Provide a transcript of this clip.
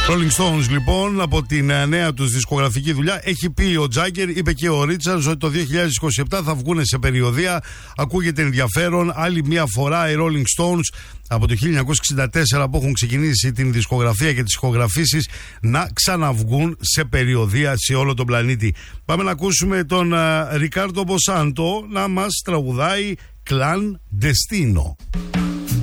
Rolling Stones λοιπόν, από την νέα τους δισκογραφική δουλειά, έχει πει ο Τζάγκερ, είπε και ο Ρίτσαρντς, ότι το 2027 θα βγουν σε περιοδεία. Ακούγεται ενδιαφέρον. Άλλη μια φορά οι Rolling Stones από το 1964 που έχουν ξεκινήσει την δισκογραφία και τις ηχογραφήσεις να ξαναβγούν σε περιοδεία σε όλο τον πλανήτη. Πάμε να ακούσουμε τον Ρικάρντο Μποσάντο να μας τραγουδάει Clandestino.